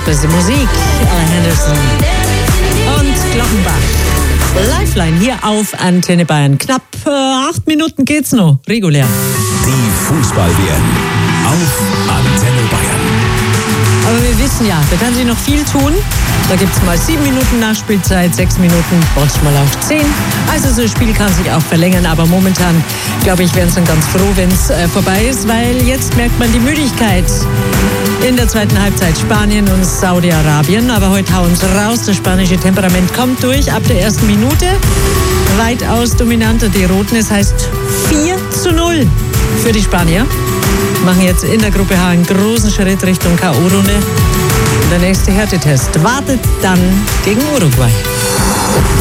beste Musik. Ella Henderson und Glockenbach. Lifeline hier auf Antenne Bayern. Knapp 8 Minuten geht's noch, regulär. Die Fußball-WM auf Antenne Bayern. Aber wir wissen ja, da kann sich noch viel tun. Da gibt es mal 7 Minuten Nachspielzeit, 6 Minuten, manchmal auch 10. Also so ein Spiel kann sich auch verlängern. Aber momentan, glaube ich, wären sie dann ganz froh, wenn es vorbei ist. Weil jetzt merkt man die Müdigkeit in der zweiten Halbzeit. Spanien und Saudi-Arabien. Aber heute hauen sie raus. Das spanische Temperament kommt durch ab der ersten Minute. Weitaus dominanter die Roten. Es heißt 4:0 für die Spanier. Machen jetzt in der Gruppe H einen großen Schritt Richtung K.O.-Runde. Der nächste Härtetest wartet dann gegen Uruguay.